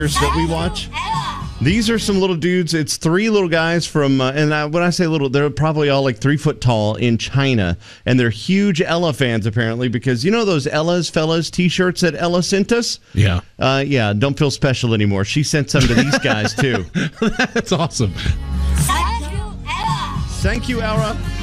that we watch. These are some little dudes. It's three little guys from, when I say little, they're probably all like 3 foot tall in China. And they're huge Ella fans, apparently, because you know those Ella's Fellas t-shirts that Ella sent us? Yeah. Yeah, don't feel special anymore. She sent some to these guys, too. That's awesome. Thank you, Ella. Thank you, Ella.